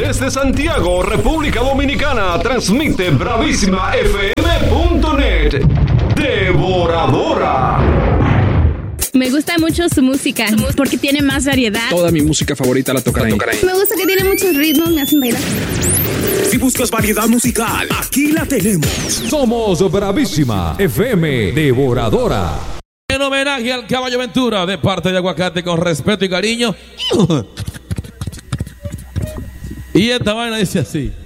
Desde Santiago, República Dominicana, transmite bravísimafm.net. Devoradora. Me gusta mucho su música porque tiene más variedad. Toda mi música favorita la tocan ahí. Me gusta que tiene muchos ritmos, me hacen bailar. Si buscas variedad musical, aquí la tenemos. Somos Bravísima FM Devoradora. En homenaje al Caballo Ventura, de parte de Aguacate, con respeto y cariño. Y esta vaina dice así.